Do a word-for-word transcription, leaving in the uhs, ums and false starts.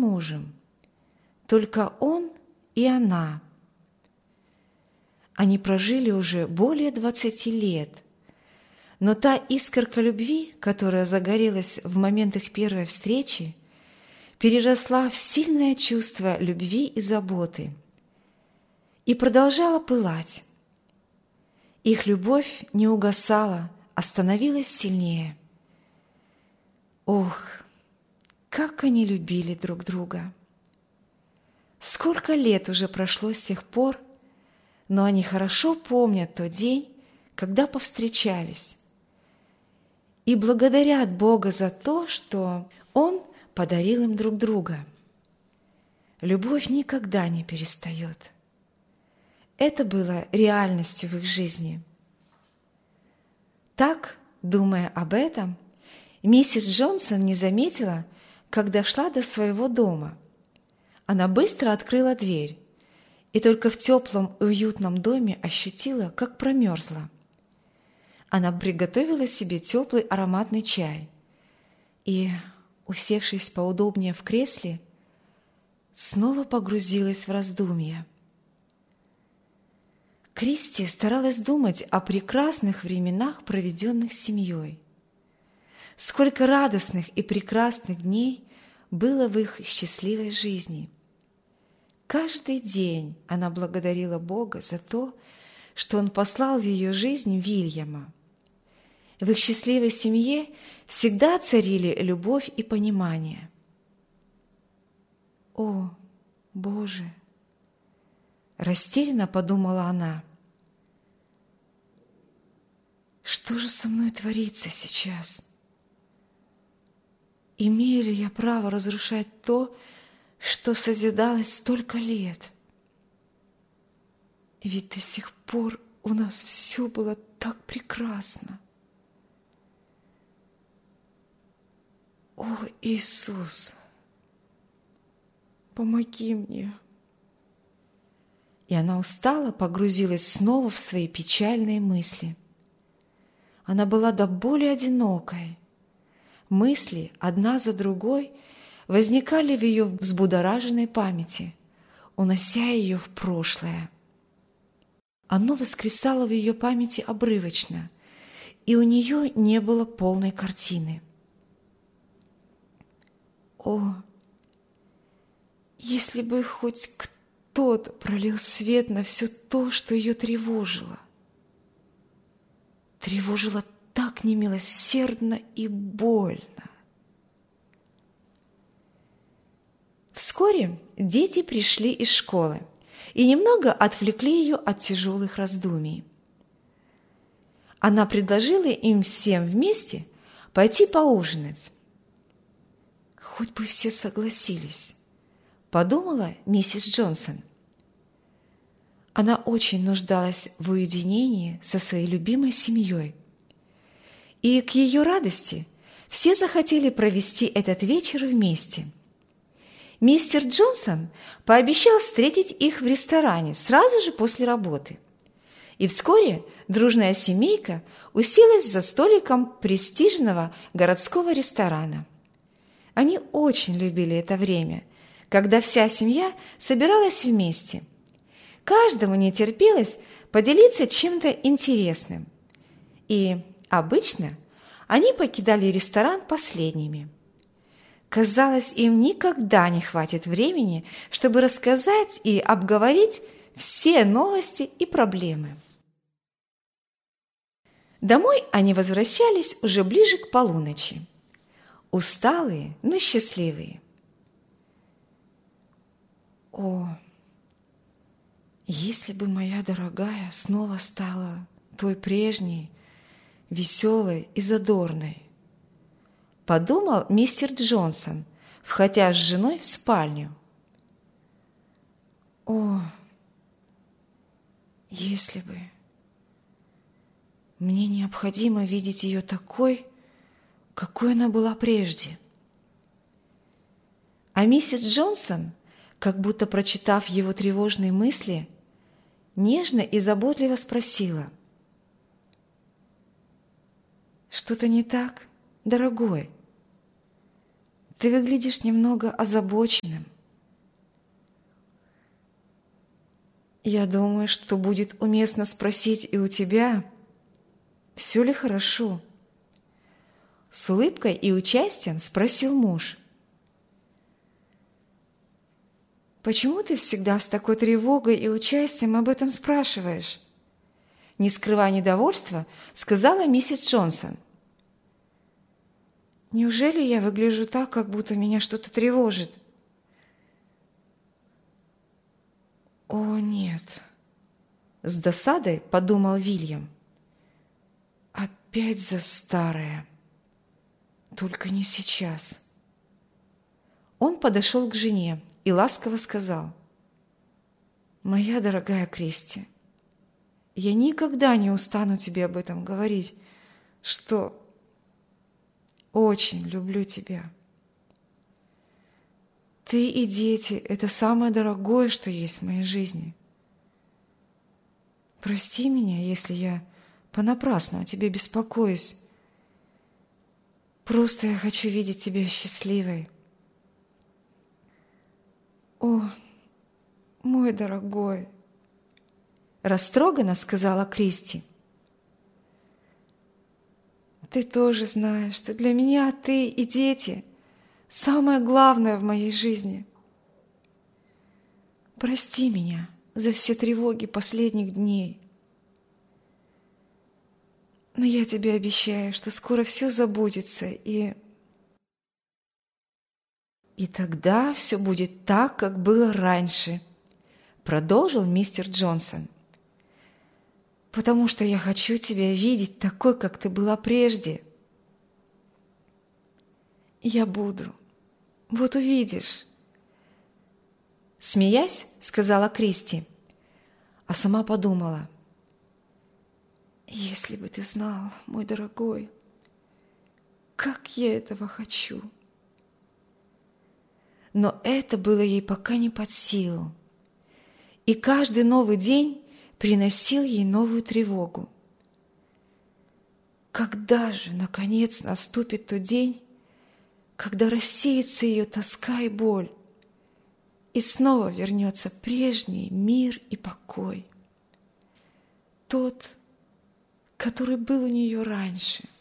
мужем. Только он и она. Они прожили уже более двадцати лет, но та искорка любви, которая загорелась в момент их первой встречи, переросла в сильное чувство любви и заботы и продолжала пылать. Их любовь не угасала, а становилась сильнее. Ох, как они любили друг друга! Сколько лет уже прошло с тех пор, но они хорошо помнят тот день, когда повстречались, и благодарят Бога за то, что Он подарил им друг друга. Любовь никогда не перестает. Это было реальностью в их жизни. Так, думая об этом, миссис Джонсон не заметила, как дошла до своего дома. Она быстро открыла дверь и только в теплом и уютном доме ощутила, как промерзла. Она приготовила себе теплый ароматный чай и, усевшись поудобнее в кресле, снова погрузилась в раздумья. Кристи старалась думать о прекрасных временах, проведенных с семьей. Сколько радостных и прекрасных дней было в их счастливой жизни. Каждый день она благодарила Бога за то, что Он послал в ее жизнь Вильяма. В их счастливой семье всегда царили любовь и понимание. «О, Боже!» – растерянно подумала она. «Что же со мной творится сейчас? Имею ли я право разрушать то, что созидалось столько лет? Ведь до сих пор у нас все было так прекрасно. О, Иисус, помоги мне!» И она устало погрузилась снова в свои печальные мысли. Она была до боли одинокой. Мысли, одна за другой, возникали в ее взбудораженной памяти, унося ее в прошлое. Оно воскресало в ее памяти обрывочно, и у нее не было полной картины. О, если бы хоть кто-то пролил свет на все то, что ее тревожило. Тревожило так немилосердно и больно. Вскоре дети пришли из школы и немного отвлекли ее от тяжелых раздумий. Она предложила им всем вместе пойти поужинать. «Хоть бы все согласились», – подумала миссис Джонсон. Она очень нуждалась в уединении со своей любимой семьей. И к ее радости все захотели провести этот вечер вместе. Мистер Джонсон пообещал встретить их в ресторане сразу же после работы. И вскоре дружная семейка уселась за столиком престижного городского ресторана. Они очень любили это время, когда вся семья собиралась вместе. Каждому не терпелось поделиться чем-то интересным. И обычно они покидали ресторан последними. Казалось, им никогда не хватит времени, чтобы рассказать и обговорить все новости и проблемы. Домой они возвращались уже ближе к полуночи. Усталые, но счастливые. О, если бы моя дорогая снова стала той прежней, веселой и задорной, подумал мистер Джонсон, входя с женой в спальню. О, если бы! Мне необходимо видеть ее такой, какой она была прежде. А миссис Джонсон, как будто прочитав его тревожные мысли, нежно и заботливо спросила: «Что-то не так, дорогой? ты выглядишь немного озабоченным. Я думаю, что будет уместно спросить и у тебя, все ли хорошо. С улыбкой и участием спросил муж. Почему ты всегда с такой тревогой и участием об этом спрашиваешь? Не скрывая недовольства, сказала миссис Джонсон. Неужели я выгляжу так, как будто меня что-то тревожит? О, нет. С досадой подумал Вильям. Опять за старое. Только не сейчас. Он подошел к жене и ласково сказал. Моя дорогая Кристи, я никогда не устану тебе об этом говорить, что очень люблю тебя. Ты и дети – это самое дорогое, что есть в моей жизни. Прости меня, если я понапрасну о тебе беспокоюсь. Просто я хочу видеть тебя счастливой. О, мой дорогой, растроганно сказала Кристи. Ты тоже знаешь, что для меня ты и дети – самое главное в моей жизни. Прости меня за все тревоги последних дней. Но я тебе обещаю, что скоро все забудется, и... И тогда все будет так, как было раньше, продолжил мистер Джонсон. Потому что я хочу тебя видеть такой, как ты была прежде. Я буду. Вот увидишь. Смеясь, сказала Кристи, а сама подумала. Если бы ты знал, мой дорогой, как я этого хочу. Но это было ей пока не под силу. И каждый новый день приносил ей новую тревогу. Когда же, наконец, наступит тот день, когда рассеется ее тоска и боль, и снова вернется прежний мир и покой, тот, который был у нее раньше?